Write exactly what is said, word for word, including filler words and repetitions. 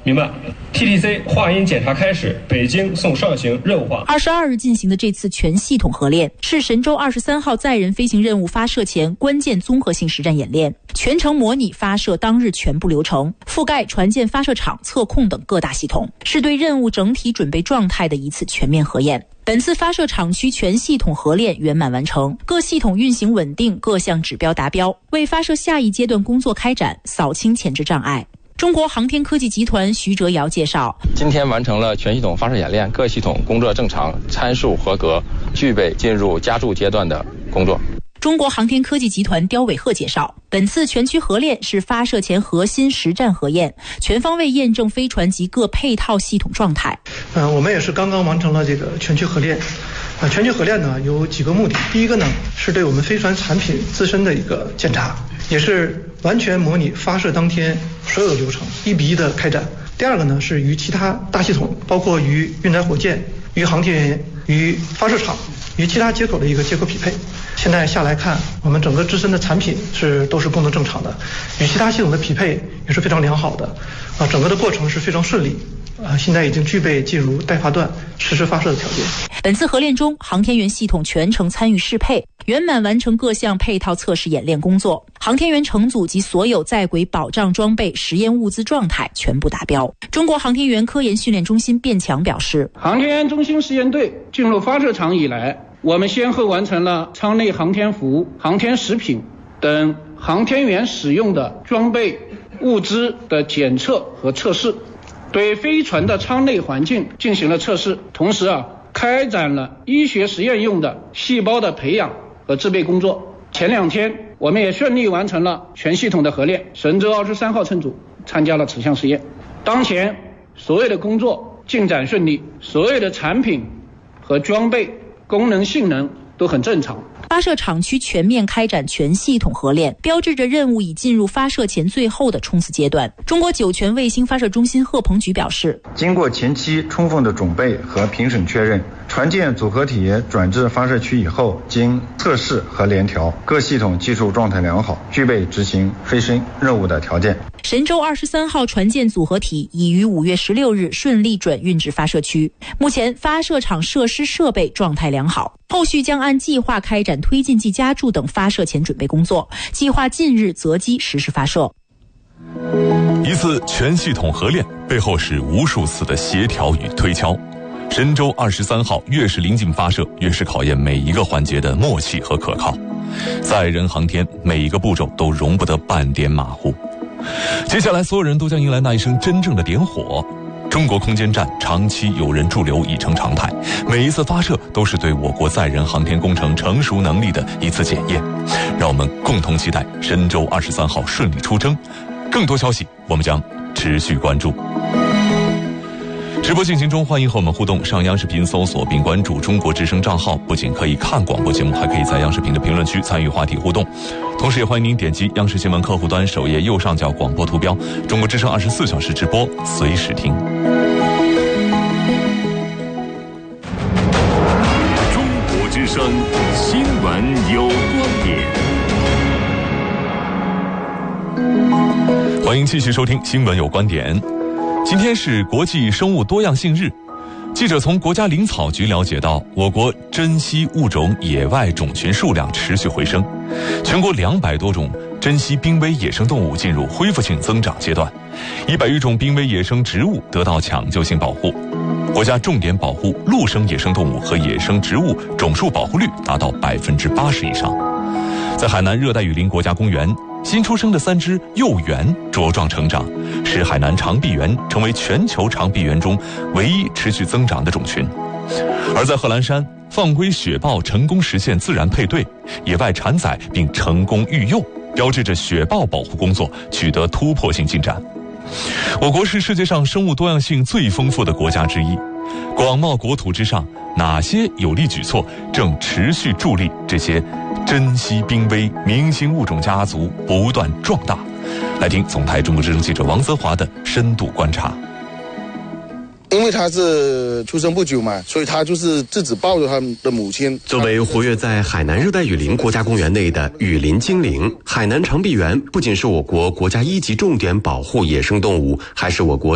明白 T T C 话音检查开始，北京送上行任务化。 二十二日进行的这次全系统合练是神舟二十三号载人飞行任务发射前关键综合性实战演练，全程模拟发射当日全部流程，覆盖船舰发射场、测控等各大系统，是对任务整体准备状态的一次全面核验。本次发射场区全系统合练圆满完成，各系统运行稳定，各项指标达标，为发射下一阶段工作开展扫清前置障碍。中国航天科技集团徐哲尧介绍， 今天完成了全系统发射演练，各系统工作正常，参数合格，具备进入加注阶段的工作。 中国航天科技集团刁伟鹤介绍，本次全区合练是发射前核心实战核验，全方位验证飞船及各配套系统状态。 嗯、呃，我们也是刚刚完成了这个全区合练。啊，全区合练呢有几个目的，第一个呢是对我们飞船产品自身的一个检查，也是完全模拟发射当天所有的流程，一比一的开展。第二个呢是与其他大系统，包括与运载火箭、与航天员、与发射场、与其他接口的一个接口匹配。现在下来看，我们整个自身的产品是都是功能正常的，与其他系统的匹配也是非常良好的，啊，整个的过程是非常顺利。啊，现在已经具备进入待发段实施发射的条件。 本次合练中，航天员系统全程参与适配，圆满完成各项配套测试演练工作。航天员乘组及所有在轨保障装备、实验物资状态全部达标。中国航天员科研训练中心卞强表示， 航天员中心实验队进入发射场以来，我们先后完成了舱内航天服、航天食品等航天员使用的装备物资的检测和测试，对飞船的舱内环境进行了测试，同时啊，开展了医学实验用的细胞的培养和制备工作。前两天，我们也顺利完成了全系统的合练，神舟二十三号乘组参加了此项实验。当前，所有的工作进展顺利，所有的产品和装备功能性能都很正常。 发射场区全面开展全系统合练，标志着任务已进入发射前最后的冲刺阶段。中国酒泉卫星发射中心贺鹏举表示， 经过前期充分的准备和评审确认，船舰组合体转至发射区以后，经测试和联调，各系统技术状态良好，具备执行飞升任务的条件。 神舟二十三号船舰组合体已于五月十六日顺利转运至发射区，目前发射场设施设备状态良好，后续将按计划开展推进剂加注等发射前准备工作，计划近日择机实施发射。 一次全系统合练背后是无数次的协调与推敲，神舟二十三号越是临近发射，越是考验每一个环节的默契和可靠。载人航天每一个步骤都容不得半点马虎。接下来所有人都将迎来那一声真正的点火。中国空间站长期有人驻留已成常态，每一次发射都是对我国载人航天工程成熟能力的一次检验。让我们共同期待神舟二十三号顺利出征。更多消息我们将持续关注。直播进行中，欢迎和我们互动。上央视频搜索并关注中国之声账号，不仅可以看广播节目，还可以在央视频的评论区参与话题互动。同时也欢迎您点击央视新闻客户端首页右上角广播图标，中国之声二十四小时直播，随时听。 中国之声新闻有观点。 欢迎继续收听新闻有观点。今天是国际生物多样性日，记者从国家林草局了解到，我国珍稀物种野外种群数量持续回升，全国两百多种珍稀濒危野生动物进入恢复性增长阶段，一百余种濒危野生植物得到抢救性保护。国家重点保护陆生野生动物和野生植物种数保护率达到百分之八十以上。在海南热带雨林国家公园，新出生的三只幼猿茁壮成长，使海南长臂猿成为全球长臂猿中唯一持续增长的种群。而在贺兰山，放归雪豹成功实现自然配对，野外产崽并成功育幼，标志着雪豹保护工作取得突破性进展。我国是世界上生物多样性最丰富的国家之一，广袤国土之上，哪些有力举措正持续助力这些珍稀濒危明星物种家族不断壮大？来听总台中国之声记者王泽华的深度观察。 因为他是出生不久嘛，所以他就是自己抱着他的母亲。 作为活跃在海南热带雨林国家公园内的雨林精灵，海南长臂猿不仅是我国国家一级重点保护野生动物，还是我国